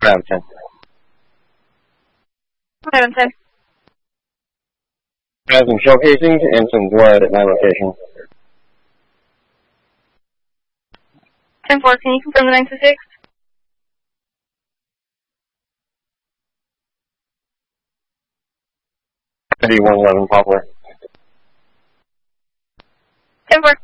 Brampton. Brampton. I have some shell casings and some blood at my location. 10-4, can you confirm the 926? City 111 Poplar. 10-4.